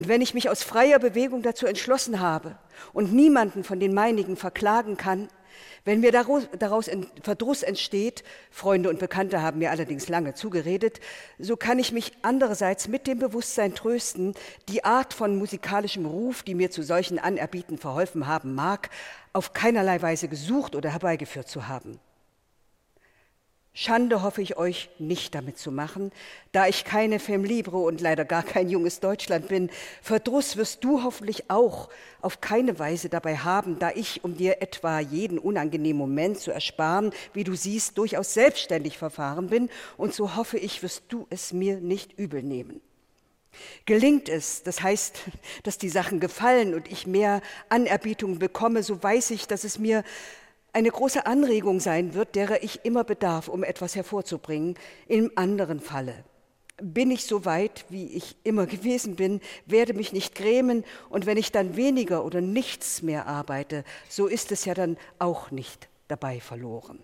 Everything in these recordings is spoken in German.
Wenn ich mich aus freier Bewegung dazu entschlossen habe und niemanden von den meinigen verklagen kann, wenn mir daraus Verdruss entsteht, Freunde und Bekannte haben mir allerdings lange zugeredet, so kann ich mich andererseits mit dem Bewusstsein trösten, die Art von musikalischem Ruf, die mir zu solchen Anerbieten verholfen haben mag, auf keinerlei Weise gesucht oder herbeigeführt zu haben. Schande hoffe ich euch nicht damit zu machen, da ich keine Femme libre und leider gar kein junges Deutschland bin. Verdruss wirst du hoffentlich auch auf keine Weise dabei haben, da ich, um dir etwa jeden unangenehmen Moment zu ersparen, wie du siehst, durchaus selbstständig verfahren bin, und so hoffe ich, wirst du es mir nicht übel nehmen. Gelingt es, das heißt, dass die Sachen gefallen und ich mehr Anerbietungen bekomme, so weiß ich, dass es mir eine große Anregung sein wird, derer ich immer bedarf, um etwas hervorzubringen. Im anderen Falle bin ich so weit, wie ich immer gewesen bin, werde mich nicht grämen, und wenn ich dann weniger oder nichts mehr arbeite, so ist es ja dann auch nicht dabei verloren.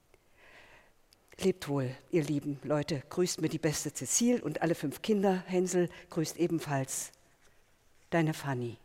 Lebt wohl, ihr lieben Leute, grüßt mir die beste Cecile und alle 5 Kinder. Hänsel grüßt ebenfalls. Deine Fanny.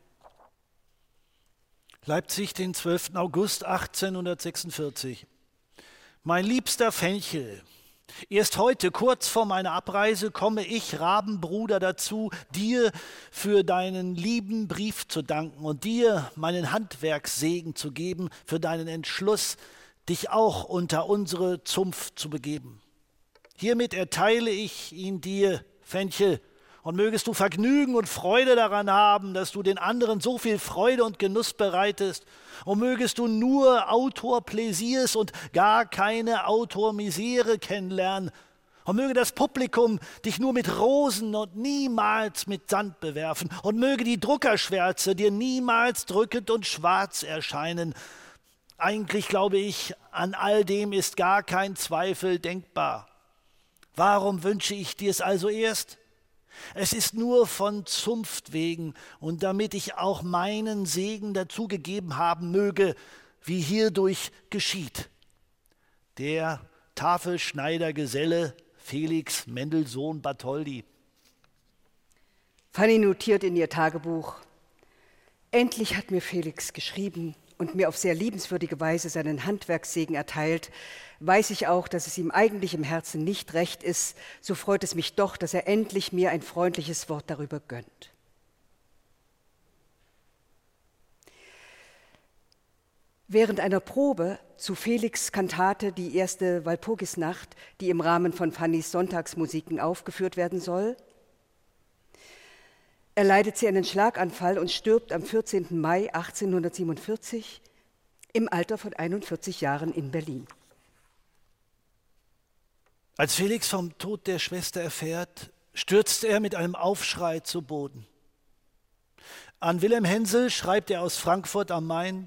Leipzig, den 12. August 1846. Mein liebster Fenchel, erst heute, kurz vor meiner Abreise, komme ich, Rabenbruder, dazu, dir für deinen lieben Brief zu danken und dir meinen Handwerkssegen zu geben für deinen Entschluss, dich auch unter unsere Zunft zu begeben. Hiermit erteile ich ihn dir, Fenchel, und mögest du Vergnügen und Freude daran haben, dass du den anderen so viel Freude und Genuss bereitest, und mögest du nur Autorpläsiers und gar keine Autormisere kennenlernen, und möge das Publikum dich nur mit Rosen und niemals mit Sand bewerfen, und möge die Druckerschwärze dir niemals drückend und schwarz erscheinen. Eigentlich glaube ich, an all dem ist gar kein Zweifel denkbar. Warum wünsche ich dir es also erst? Es ist nur von Zunft wegen und damit ich auch meinen Segen dazugegeben haben möge, wie hierdurch geschieht. Der Tafelschneidergeselle Felix Mendelssohn Bartholdy. Fanny notiert in ihr Tagebuch: Endlich hat mir Felix geschrieben und mir auf sehr liebenswürdige Weise seinen Handwerkssegen erteilt. Weiß ich auch, dass es ihm eigentlich im Herzen nicht recht ist, so freut es mich doch, dass er endlich mir ein freundliches Wort darüber gönnt. Während einer Probe zu Felix' Kantate, die erste Walpurgisnacht, die im Rahmen von Fannys Sonntagsmusiken aufgeführt werden soll, erleidet sie einen Schlaganfall und stirbt am 14. Mai 1847 im Alter von 41 Jahren in Berlin. Als Felix vom Tod der Schwester erfährt, stürzt er mit einem Aufschrei zu Boden. An Wilhelm Hensel schreibt er aus Frankfurt am Main: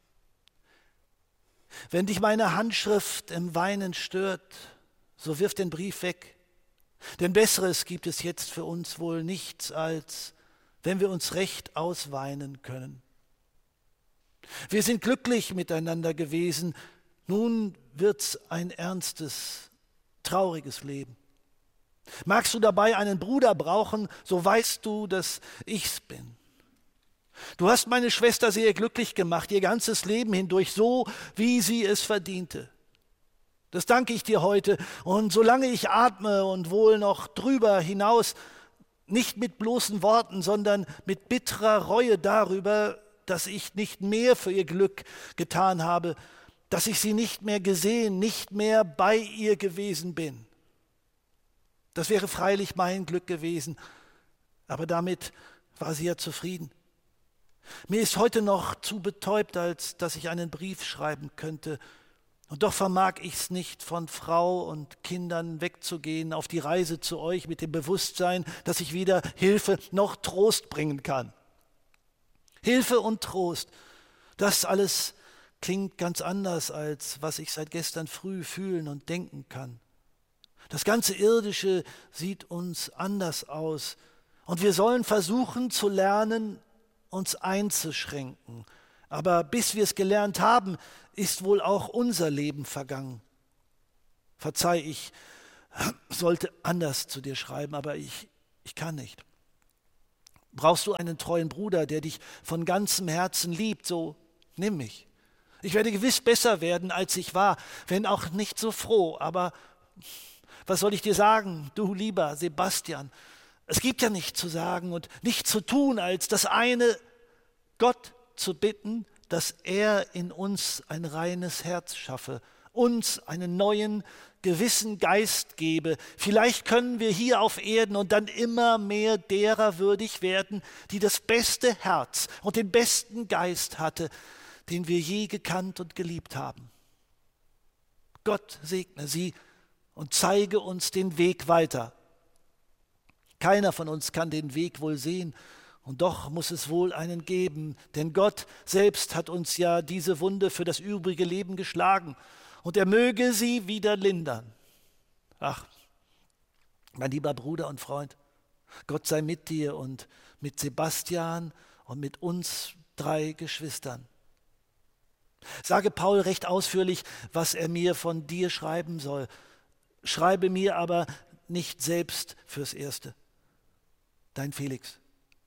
Wenn dich meine Handschrift im Weinen stört, so wirf den Brief weg. Denn Besseres gibt es jetzt für uns wohl nichts, als wenn wir uns recht ausweinen können. Wir sind glücklich miteinander gewesen, nun wird's ein ernstes, trauriges Leben. Magst du dabei einen Bruder brauchen, so weißt du, dass ich's bin. Du hast meine Schwester sehr glücklich gemacht, ihr ganzes Leben hindurch, so wie sie es verdiente. Das danke ich dir heute, und solange ich atme und wohl noch drüber hinaus, nicht mit bloßen Worten, sondern mit bitterer Reue darüber, dass ich nicht mehr für ihr Glück getan habe, dass ich sie nicht mehr gesehen, nicht mehr bei ihr gewesen bin. Das wäre freilich mein Glück gewesen, aber damit war sie ja zufrieden. Mir ist heute noch zu betäubt, als dass ich einen Brief schreiben könnte. Und doch vermag ich's nicht, von Frau und Kindern wegzugehen, auf die Reise zu euch mit dem Bewusstsein, dass ich weder Hilfe noch Trost bringen kann. Hilfe und Trost, das alles klingt ganz anders, als was ich seit gestern früh fühlen und denken kann. Das ganze Irdische sieht uns anders aus, und wir sollen versuchen zu lernen, uns einzuschränken. Aber bis wir es gelernt haben, ist wohl auch unser Leben vergangen. Verzeih, ich sollte anders zu dir schreiben, aber ich kann nicht. Brauchst du einen treuen Bruder, der dich von ganzem Herzen liebt, so nimm mich. Ich werde gewiss besser werden, als ich war, wenn auch nicht so froh. Aber was soll ich dir sagen, du lieber Sebastian? Es gibt ja nichts zu sagen und nichts zu tun, als das eine, Gott zu bitten, dass er in uns ein reines Herz schaffe, uns einen neuen, gewissen Geist gebe. Vielleicht können wir hier auf Erden und dann immer mehr derer würdig werden, die das beste Herz und den besten Geist hatte, den wir je gekannt und geliebt haben. Gott segne sie und zeige uns den Weg weiter. Keiner von uns kann den Weg wohl sehen, und doch muss es wohl einen geben, denn Gott selbst hat uns ja diese Wunde für das übrige Leben geschlagen, und er möge sie wieder lindern. Ach, mein lieber Bruder und Freund, Gott sei mit dir und mit Sebastian und mit uns 3 Geschwistern. Sage Paul recht ausführlich, was er mir von dir schreiben soll. Schreibe mir aber nicht selbst fürs Erste. Dein Felix.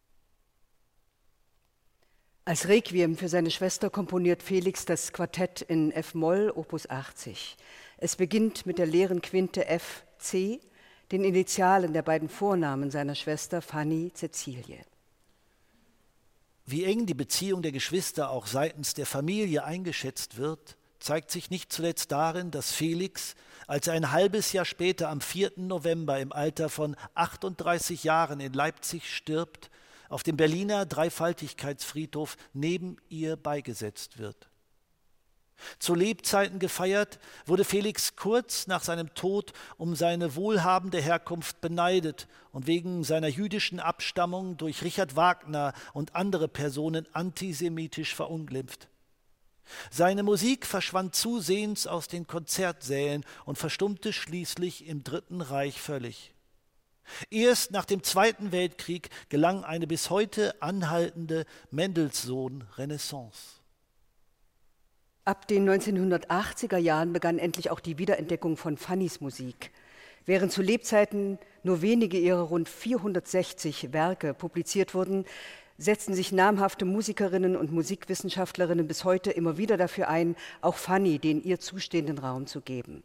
Als Requiem für seine Schwester komponiert Felix das Quartett in F-Moll, Opus 80. Es beginnt mit der leeren Quinte F-C, den Initialen der beiden Vornamen seiner Schwester Fanny Cäcilie. Wie eng die Beziehung der Geschwister auch seitens der Familie eingeschätzt wird, zeigt sich nicht zuletzt darin, dass Felix, als er ein halbes Jahr später am 4. November im Alter von 38 Jahren in Leipzig stirbt, auf dem Berliner Dreifaltigkeitsfriedhof neben ihr beigesetzt wird. Zu Lebzeiten gefeiert wurde Felix kurz nach seinem Tod um seine wohlhabende Herkunft beneidet und wegen seiner jüdischen Abstammung durch Richard Wagner und andere Personen antisemitisch verunglimpft. Seine Musik verschwand zusehends aus den Konzertsälen und verstummte schließlich im Dritten Reich völlig. Erst nach dem Zweiten Weltkrieg gelang eine bis heute anhaltende Mendelssohn-Renaissance. Ab den 1980er Jahren begann endlich auch die Wiederentdeckung von Fannys Musik. Während zu Lebzeiten nur wenige ihrer rund 460 Werke publiziert wurden, setzten sich namhafte Musikerinnen und Musikwissenschaftlerinnen bis heute immer wieder dafür ein, auch Fanny den ihr zustehenden Raum zu geben.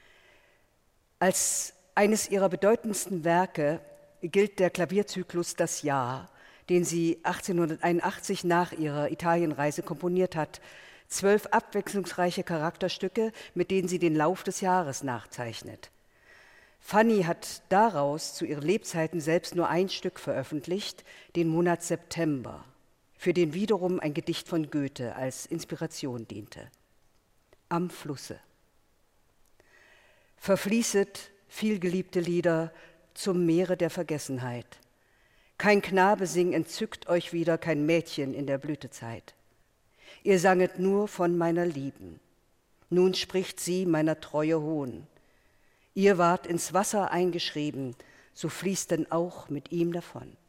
Als eines ihrer bedeutendsten Werke gilt der Klavierzyklus Das Jahr, den sie 1881 nach ihrer Italienreise komponiert hat. 12 abwechslungsreiche Charakterstücke, mit denen sie den Lauf des Jahres nachzeichnet. Fanny hat daraus zu ihren Lebzeiten selbst nur ein Stück veröffentlicht, den Monat September, für den wiederum ein Gedicht von Goethe als Inspiration diente. Am Flusse. Verfließet vielgeliebte Lieder zum Meere der Vergessenheit. Kein Knabe sing entzückt euch wieder, kein Mädchen in der Blütezeit. Ihr sanget nur von meiner Lieben. Nun spricht sie meiner Treue Hohn. Ihr wart ins Wasser eingeschrieben, so fließt denn auch mit ihm davon.